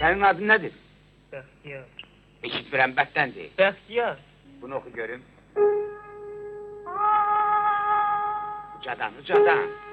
Senin adın nedir? Bəxtiyar. Eşitmirəm, bəttendir. Bəxtiyar. Bunu oku görüm. Ucadan, ucadan.